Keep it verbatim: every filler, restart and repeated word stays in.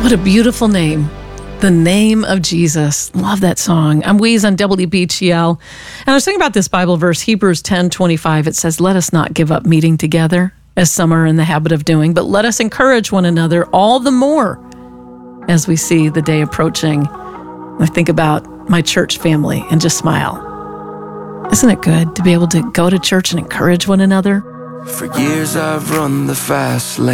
What a beautiful name. The name of Jesus. Love that song. I'm Weez on W B G L. And I was thinking about this Bible verse, Hebrews ten twenty-five. It says, let us not give up meeting together, as some are in the habit of doing, but let us encourage one another all the more as we see the day approaching. I think about my church family and just smile. Isn't it good to be able to go to church and encourage one another? For years I've run the fast lane.